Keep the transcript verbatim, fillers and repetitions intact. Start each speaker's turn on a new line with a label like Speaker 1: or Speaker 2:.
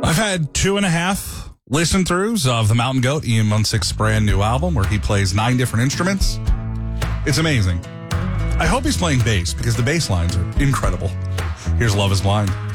Speaker 1: I've had two and a half listen throughs of the Mountain Goat, Ian Munsick's brand new album, where he plays nine different instruments. It's amazing. I hope he's playing bass because the bass lines are incredible. Here's Love is Blind.